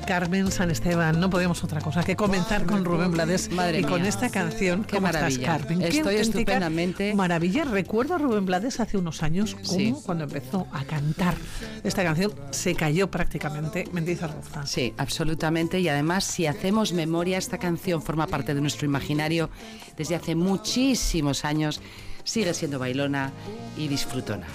Carmen San Esteban, no podíamos otra cosa que comenzar con Rubén Blades. Madre y con mía. esta canción. Qué ¿Cómo maravilla. estás, Carmen? Qué Estoy auténtica estupendamente. maravilla. Recuerdo a Rubén Blades hace unos años, como Sí. cuando empezó a cantar esta canción, se cayó prácticamente Mendizorroza. Sí, absolutamente. Y además, si hacemos memoria, esta canción forma parte de nuestro imaginario desde hace muchísimos años. Sigue siendo bailona y disfrutona.